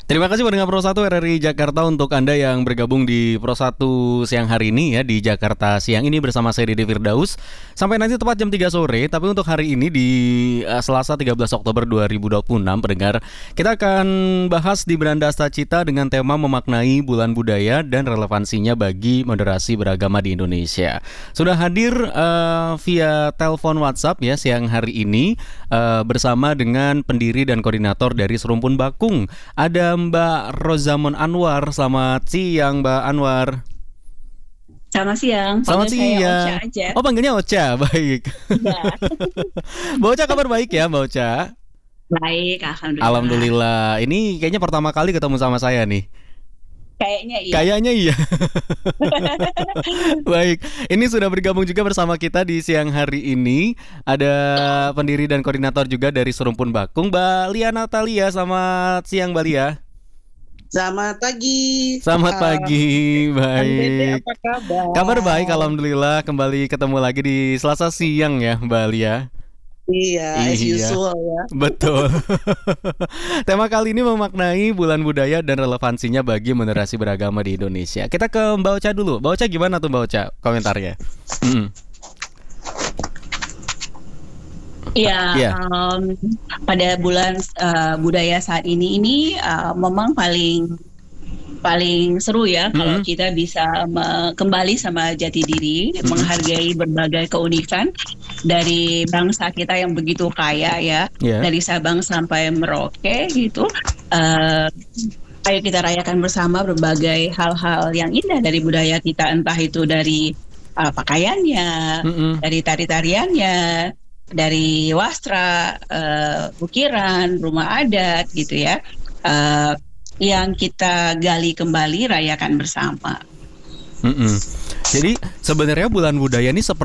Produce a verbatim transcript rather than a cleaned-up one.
Terima kasih pendengar Pro satu R R I Jakarta untuk Anda yang bergabung di Pro satu siang hari ini ya di Jakarta siang ini bersama saya Dede Firdaus. Sampai nanti tepat jam tiga sore, tapi untuk hari ini di uh, Selasa tiga belas Oktober dua ribu dua puluh enam pendengar, kita akan bahas di Beranda Asta Cita dengan tema memaknai bulan budaya dan relevansinya bagi moderasi beragama di Indonesia. Sudah hadir uh, via telepon WhatsApp ya siang hari ini uh, bersama dengan pendiri dan koordinator dari Serumpun Bakung. Ada Mbak Rozamon Anwar. Selamat siang Mbak Anwar. Selamat siang. Selamat siang. Ocha aja. Oh, panggilnya Ocha. Baik. Ya. Mbak Ocha, kabar baik ya Mbak Ocha? Baik, alhamdulillah. Alhamdulillah. Ini kayaknya pertama kali ketemu sama saya nih. Kayaknya iya. Kayaknya iya. Baik, ini sudah bergabung juga bersama kita di siang hari ini. Ada pendiri dan koordinator juga dari Serumpun Bakung, Mbak Lia Natalia. Selamat siang Mbak Lia. Selamat pagi. Selamat pagi, baik. Apa kabar? Kabar baik, alhamdulillah. Kembali ketemu lagi di Selasa siang ya, Mbak Lia. Iya, as Iya. usual ya. Betul. Tema kali ini memaknai bulan budaya dan relevansinya bagi moderasi beragama di Indonesia. Kita ke Mbak Ocha dulu. Mbak Ocha gimana tuh Mbak Ocha komentarnya? Hmm. Iya, Iya. em, pada bulan eh, budaya saat ini ini eh, memang paling paling seru ya kalau Mm-mm. kita bisa me- kembali sama jati diri, menghargai berbagai keunikan dari bangsa kita yang begitu kaya ya, Iya. dari Sabang sampai Merauke gitu. Eh, ayo kita rayakan bersama berbagai hal-hal yang indah dari budaya kita, entah itu dari eh, pakaiannya, Mm-mm. dari tari-tariannya, dari wastra, eh, ukiran, rumah adat gitu ya, eh, yang kita gali kembali, rayakan bersama. Mm-mm. Jadi sebenarnya bulan budaya ini seperti